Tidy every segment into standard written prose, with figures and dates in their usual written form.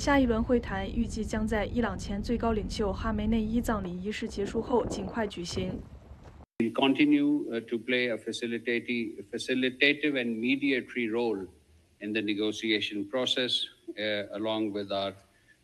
下一轮会谈预计将在伊朗前最高领袖哈梅内伊葬礼仪式结束后尽快举行。 We'll continue to play a facilitative and mediatory role in the negotiation process, along with our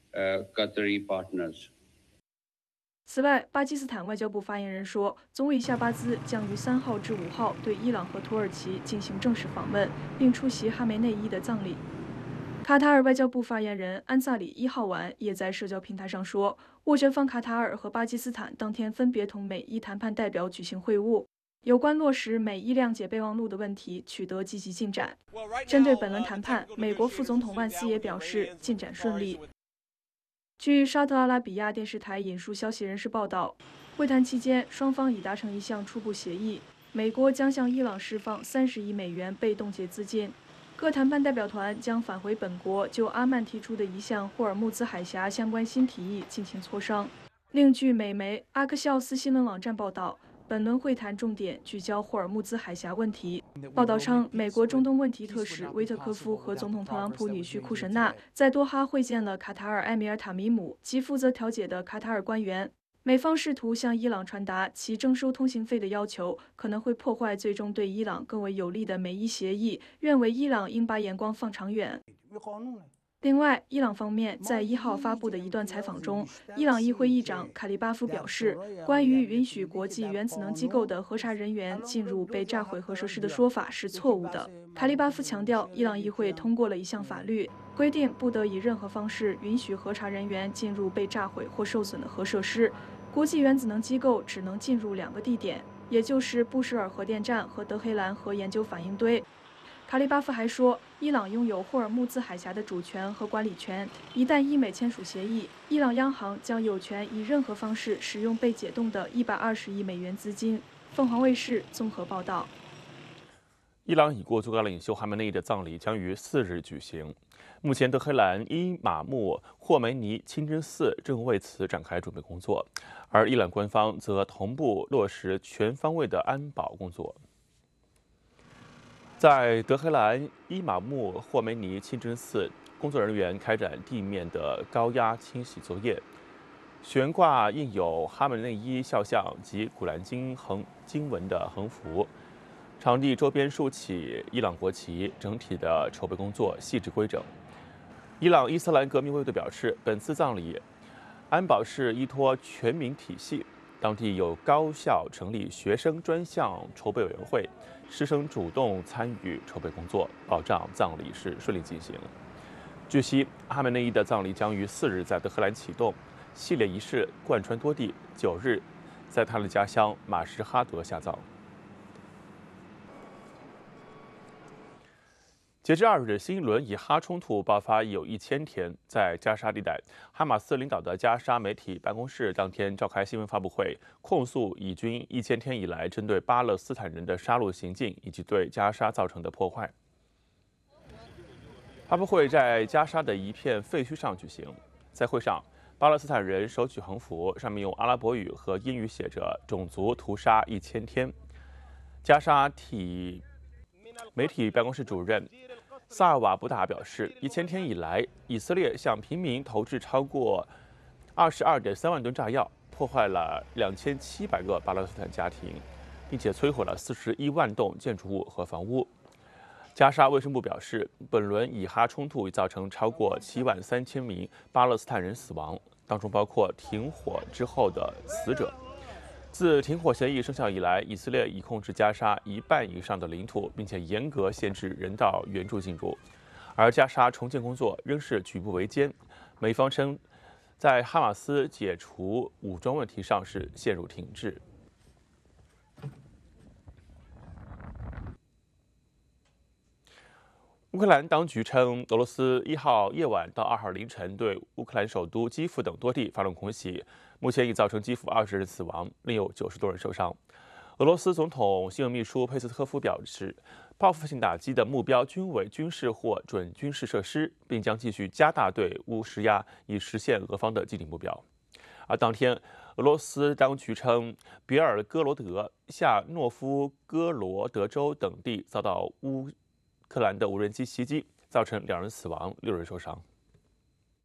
Qatari partners. 此外，巴基斯坦外交部发言人说，总理夏巴兹将于3号至5号对伊朗和土耳其进行正式访问，并出席哈梅内伊的葬礼。卡塔尔外交部发言人安萨里1号晚也在社交平台上说，斡旋方卡塔尔和巴基斯坦当天分别同美伊谈判代表举行会晤，有关落实美伊谅解备忘录的问题取得积极进展。针对本轮谈判，美国副总统万斯也表示进展顺利。据沙特阿拉比亚电视台引述消息人士报道，会谈期间，双方已达成一项初步协议，美国将向伊朗释放30亿美元被冻结资金。各谈判代表团将返回本国，就阿曼提出的一项霍尔木兹海峡相关新提议进行磋商。另据美媒阿克肖斯新闻网站报道，本轮会谈重点聚焦霍尔木兹海峡问题。报道称，美国中东问题特使威特科夫和总统特朗普女婿库什纳在多哈会见了卡塔尔埃米尔塔米姆及负责调解的卡塔尔官员。美方试图向伊朗传达其征收通行费的要求可能会破坏最终对伊朗更为有利的美伊协议，认为伊朗应把眼光放长远。另外，伊朗方面在1号发布的一段采访中，伊朗议会议长卡利巴夫表示，关于允许国际原子能机构的核查人员进入被炸毁核设施的说法是错误的。卡利巴夫强调，伊朗议会通过了一项法律，规定不得以任何方式允许核查人员进入被炸毁或受损的核设施。国际原子能机构只能进入2个地点，也就是布什尔核电站和德黑兰核研究反应堆。卡利巴夫还说，伊朗拥有霍尔木兹海峡的主权和管理权。一旦伊美签署协议，伊朗央行将有权以任何方式使用被解冻的120亿美元资金。凤凰卫视综合报道。 伊朗已故最高领袖哈梅内伊的葬礼将于4日举行。目前，德黑兰伊玛目霍梅尼清真寺正为此展开准备工作，而伊朗官方则同步落实全方位的安保工作。在德黑兰伊玛目霍梅尼清真寺，工作人员开展地面的高压清洗作业，悬挂印有哈梅内伊肖像及古兰经文的横幅。场地周边竖起伊朗国旗，整体的筹备工作细致规整。伊朗伊斯兰革命卫队表示，本次葬礼安保是依托全民体系，当地有高校成立学生专项筹备委员会，师生主动参与筹备工作，保障葬礼是顺利进行。据悉，哈梅内伊的葬礼将于4日在德黑兰启动，系列仪式贯穿多地，9日在他的家乡马什哈德下葬。截至2日，新一轮以哈冲突爆发已有1000天。在加沙地带，哈马斯领导的加沙媒体办公室当天召开新闻发布会，控诉以军1000天以来针对巴勒斯坦人的杀戮行径以及对加沙造成的破坏。发布会在加沙的一片废墟上举行，在会上，巴勒斯坦人手举横幅，上面用阿拉伯语和英语写着“种族屠杀1000天”。加沙媒体办公室主任萨尔瓦布达表示，1000天以来，以色列向平民投掷超过22.3万吨炸药，破坏了2700个巴勒斯坦家庭，并且摧毁了41万栋建筑物和房屋。加沙卫生部表示，本轮以哈冲突已造成超过73000名巴勒斯坦人死亡，当中包括停火之后的死者。自停火协议生效以来，以色列已控制加沙1半以上的领土，并且严格限制人道援助进入。而加沙重建工作仍是举步维艰，美方称在哈马斯解除武装问题上是陷入停滞。乌克兰当局称，俄罗斯1号夜晚到2号凌晨对乌克兰首都基辅等多地发动空袭，目前已造成基辅20人死亡，另有90多人受伤。俄罗斯总统新闻秘书佩斯科夫表示，报复性打击的目标均为军事或准军事设施，并将继续加大对乌施压，以实现俄方的既定目标。而当天，俄罗斯当局称，别尔哥罗德、夏诺夫哥罗德州等地遭到乌克兰的无人机袭击，造成2人死亡，6人受伤。